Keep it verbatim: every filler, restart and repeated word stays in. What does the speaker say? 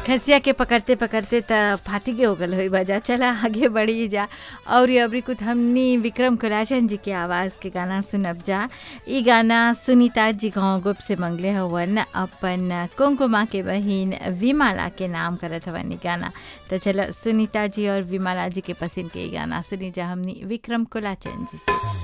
खसिया के पकड़ते पकड़ते त फाती के हो गल होई बजा। चला आगे बढ़ी जा और ये अबरी कुछ हमनी विक्रम कोलाचन जी के आवाज़ के गाना सुनब जा। ई गाना सुनीता जी गाँव गुप से मंगले हवन अपन कुंकुमा के बहिन विमाला के नाम करत हवन ई गाना। तो चलो सुनीता जी और विमाला जी के पसंद के ई गाना सुनी जा हमनी विक्रम कोलाचन जी से।